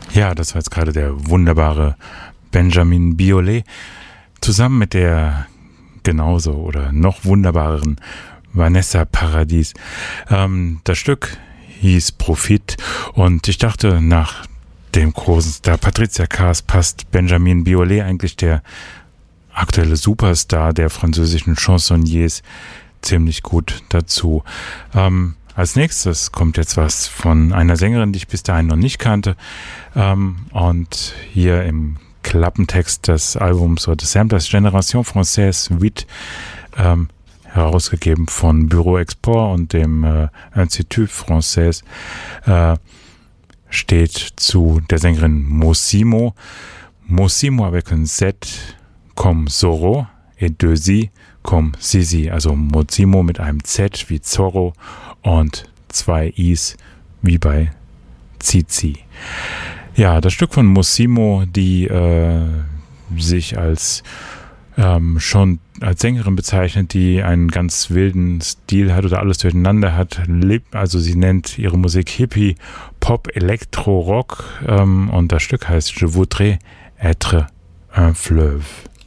Ja, das war jetzt gerade der wunderbare Benjamin Biolay zusammen mit der genauso oder noch wunderbareren Vanessa Paradis. Das Stück hieß Profit und ich dachte, nach dem großen Star Patricia Kaas passt Benjamin Biolay, eigentlich der aktuelle Superstar der französischen Chansonniers, ziemlich gut dazu. Als nächstes kommt jetzt was von einer Sängerin, die ich bis dahin noch nicht kannte, und hier im Klappentext des Albums oder des Samplers Génération Française 8, herausgegeben von Bureau Export und dem Institut Français, steht zu der Sängerin Mossimo. Mossimo avec un Z comme Zorro et deux I comme Sisi. Also Mossimo mit einem Z wie Zorro und 2 Is wie bei Zizi. Ja, das Stück von Mossimo, die sich als schon als Sängerin bezeichnet, die einen ganz wilden Stil hat oder alles durcheinander hat. Also sie nennt ihre Musik Hippie, Pop, Elektro, Rock, und das Stück heißt Je voudrais être un fleuve.